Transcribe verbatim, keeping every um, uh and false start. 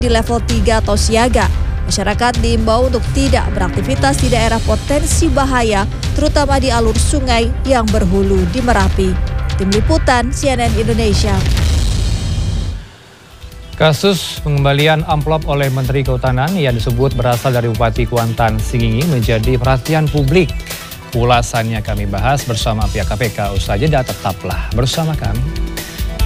di level tiga atau siaga. Masyarakat diimbau untuk tidak beraktivitas di daerah potensi bahaya, terutama di alur sungai yang berhulu di Merapi. Tim Liputan C N N Indonesia. Kasus pengembalian amplop oleh Menteri Kehutanan yang disebut berasal dari Bupati Kuantan Singingi menjadi perhatian publik. Ulasannya kami bahas bersama pihak K P K. Usai jeda, tetaplah bersama kami.